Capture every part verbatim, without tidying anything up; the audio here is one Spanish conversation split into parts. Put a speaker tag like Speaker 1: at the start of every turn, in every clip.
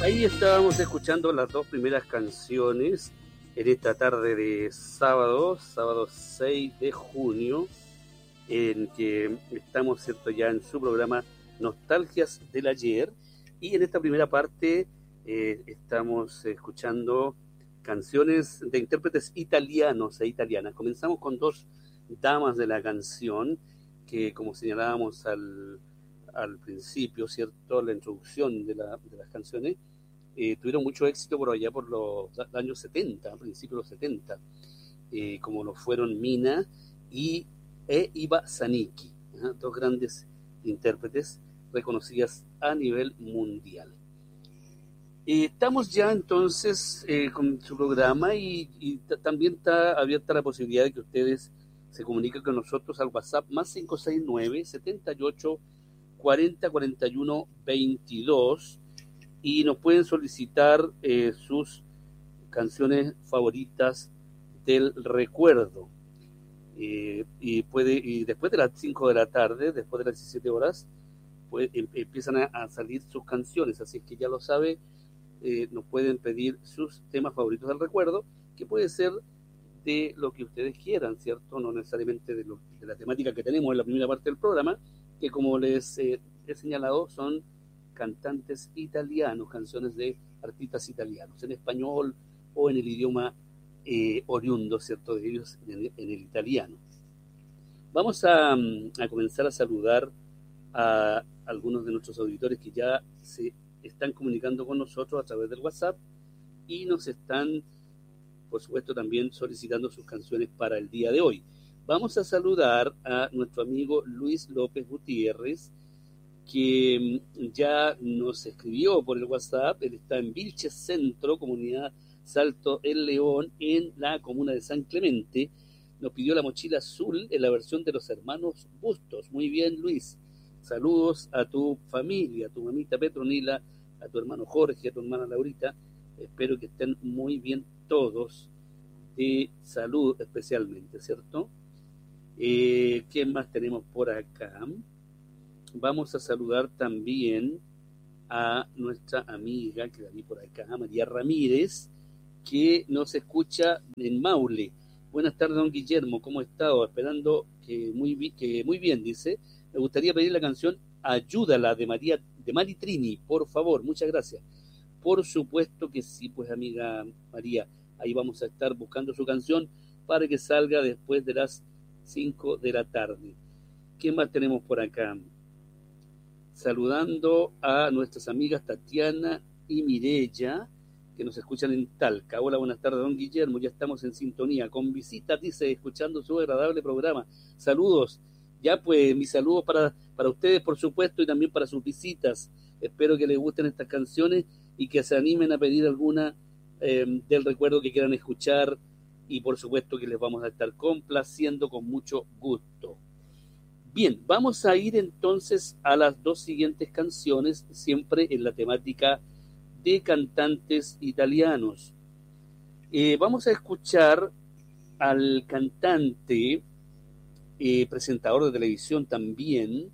Speaker 1: Ahí estábamos escuchando las dos primeras canciones en esta tarde de sábado, sábado seis de junio, en que estamos, ¿cierto?, ya en su programa Nostalgias del Ayer, y en esta primera parte eh, estamos escuchando canciones de intérpretes italianos e italianas. Comenzamos con dos damas de la canción que, como señalábamos al, al principio, ¿cierto?, la introducción de, la, de las canciones, eh, tuvieron mucho éxito por allá por los años setenta, a principios de los setenta, eh, como lo fueron Mina y e Iva Zanicchi, ¿eh? Dos grandes intérpretes reconocidas a nivel mundial. Eh, estamos ya entonces eh, con su programa y, y t- también está abierta la posibilidad de que ustedes se comuniquen con nosotros al WhatsApp más cinco seis nueve, setenta y ocho, cuarenta, cuarenta y uno, veintidós, y nos pueden solicitar eh, sus canciones favoritas del recuerdo. Eh, y puede y después de las cinco de la tarde, después de las diecisiete horas, pues, em, empiezan a, a salir sus canciones, así que ya lo sabe, eh, nos pueden pedir sus temas favoritos del recuerdo, que puede ser de lo que ustedes quieran, ¿cierto? No necesariamente de, lo, de la temática que tenemos en la primera parte del programa, que como les eh, he señalado, son cantantes italianos, canciones de artistas italianos, en español o en el idioma eh, oriundo, ¿cierto?, de ellos, en el, en el italiano. Vamos a, a comenzar a saludar a algunos de nuestros auditores que ya se están comunicando con nosotros a través del WhatsApp y nos están, por supuesto, también solicitando sus canciones para el día de hoy. Vamos a saludar a nuestro amigo Luis López Gutiérrez, que ya nos escribió por el WhatsApp. Él está en Vilches Centro, comunidad Salto El León, en la comuna de San Clemente. Nos pidió la mochila azul en la versión de los hermanos Bustos. Muy bien, Luis. Saludos a tu familia, a tu mamita Petronila, a tu hermano Jorge, a tu hermana Laurita. Espero que estén muy bien todos, de salud especialmente, ¿cierto? Eh, ¿Qué más tenemos por acá? Vamos a saludar también a nuestra amiga, que la vi por acá, María Ramírez, que nos escucha en Maule. Buenas tardes, don Guillermo, ¿cómo ha estado? Esperando que muy, bi- que muy bien, dice. Me gustaría pedir la canción Ayúdala de María, de Mari Trini, por favor, muchas gracias. Por supuesto que sí, pues, amiga María, ahí vamos a estar buscando su canción para que salga después de las cinco de la tarde. ¿Qué más tenemos por acá? Saludando a nuestras amigas Tatiana y Mireya, que nos escuchan en Talca. Hola, buenas tardes, don Guillermo, ya estamos en sintonía, con visitas, dice, escuchando su agradable programa. Saludos, ya pues, mis saludos para, para ustedes, por supuesto, y también para sus visitas. Espero que les gusten estas canciones y que se animen a pedir alguna eh, del recuerdo que quieran escuchar, y por supuesto que les vamos a estar complaciendo con mucho gusto. Bien, vamos a ir entonces a las dos siguientes canciones, siempre en la temática de cantantes italianos. Eh, vamos a escuchar al cantante, eh, presentador de televisión también,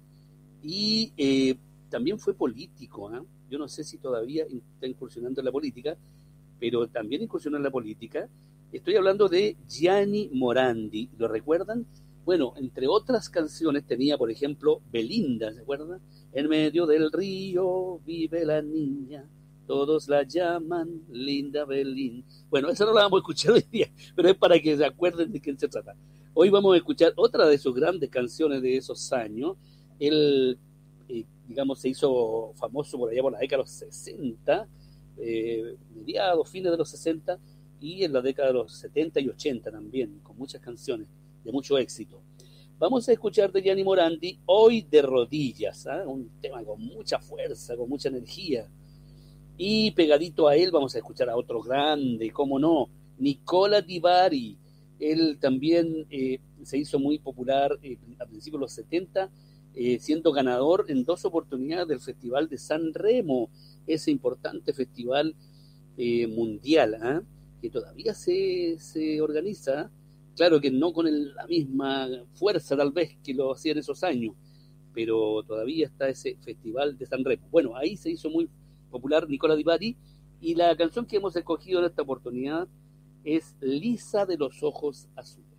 Speaker 1: y eh, también fue político, ¿eh? Yo no sé si todavía está incursionando en la política, pero también incursionó en la política. Estoy hablando de Gianni Morandi, ¿lo recuerdan? Bueno, entre otras canciones tenía, por ejemplo, Belinda, ¿se acuerdan? En medio del río vive la niña, todos la llaman Linda Belín. Bueno, esa no la vamos a escuchar hoy día, pero es para que se acuerden de quién se trata. Hoy vamos a escuchar otra de sus grandes canciones de esos años. Él, eh, digamos, se hizo famoso por allá por la década de los sesenta, eh, mediados, fines de los sesenta, y en la década de los setenta y ochenta también, con muchas canciones de mucho éxito. Vamos a escuchar de Gianni Morandi, Hoy de rodillas, ¿eh? Un tema con mucha fuerza, con mucha energía. Y pegadito a él vamos a escuchar a otro grande, cómo no, Nicola Di Bari. Él también eh, se hizo muy popular eh, a principios de los setenta, eh, siendo ganador en dos oportunidades del Festival de San Remo, ese importante festival eh, mundial, ¿eh? que todavía se, se organiza, claro que no con el, la misma fuerza tal vez que lo hacía en esos años, pero todavía está ese Festival de San Remo. Bueno, ahí se hizo muy popular Nicola Di Bari, y la canción que hemos escogido en esta oportunidad es Lisa de los ojos azules.